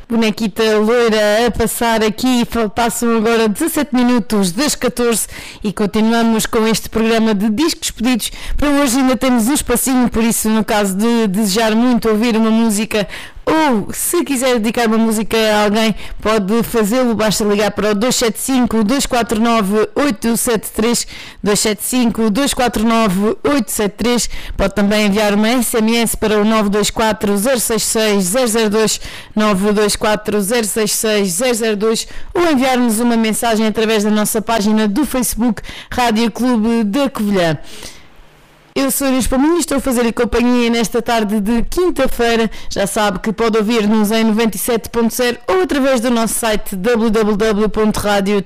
bonequita loira a passar aqui. Passam agora 17 minutos das 14 e continuamos com este programa de discos pedidos. Para hoje ainda temos um espacinho, por isso, no caso de desejar muito ouvir uma música, ou se quiser dedicar uma música a alguém, pode fazê-lo, basta ligar para o 275-249-873, 275-249-873, pode também enviar uma SMS para o 924-066-002, 924-066-002, ou enviar-nos uma mensagem através da nossa página do Facebook Rádio Clube da Covilhã. Eu sou Inês Palminha e estou a fazer-lhe companhia nesta tarde de quinta-feira. Já sabe que pode ouvir-nos em 97.0 ou através do nosso site www.radiotr.pt.